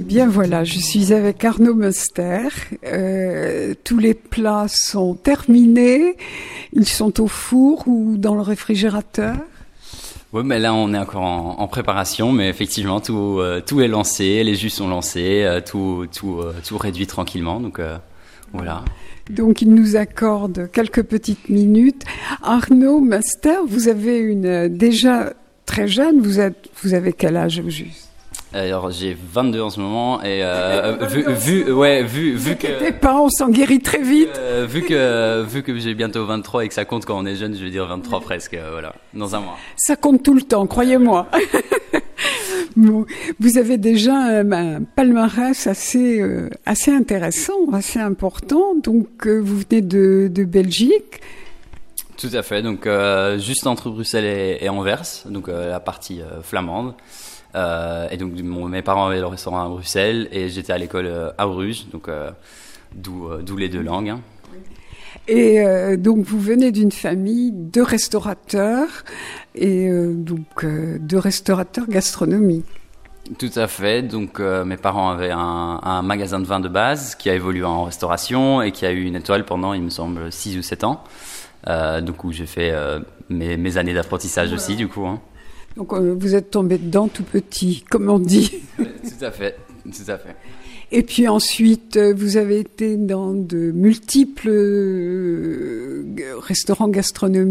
Bien voilà, je suis avec Arnaud Mester. Tous les plats sont terminés. Ils sont au four ou dans le réfrigérateur. Oui, mais là on est encore en préparation, mais effectivement tout est lancé, les jus sont lancés, tout réduit tranquillement, donc voilà. Donc il nous accorde quelques petites minutes. Arnaud Mester, vous avez déjà très jeune, vous avez quel âge au juste? Alors j'ai 22 en ce moment et vu que pas, on s'en guérit très vite. Vu que j'ai bientôt 23 et que ça compte quand on est jeune, je vais dire 23 presque, voilà, dans un mois. Ça compte tout le temps, croyez-moi. Bon, vous avez déjà un palmarès assez intéressant, assez important. Donc vous venez de Belgique. Tout à fait. Donc juste entre Bruxelles et Anvers, donc la partie flamande. Et donc mes parents avaient le restaurant à Bruxelles et j'étais à l'école à Bruges, donc d'où les deux langues. Hein. Et donc vous venez d'une famille de restaurateurs et de restaurateurs gastronomiques. Tout à fait. Donc mes parents avaient un magasin de vin de base qui a évolué en restauration et qui a eu une étoile pendant, il me semble, 6 ou 7 ans. Donc où j'ai fait mes années d'apprentissage aussi, du coup. Hein. Donc vous êtes tombé dedans tout petit, comme on dit. Tout à fait, tout à fait. Et puis ensuite, vous avez été dans de multiples restaurants gastronomiques.